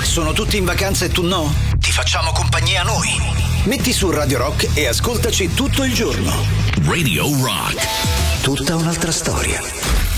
sono tutti in vacanza e tu no? Ti facciamo compagnia noi. Metti su Radio Rock e ascoltaci tutto il giorno. Radio Rock. Tutta un'altra storia.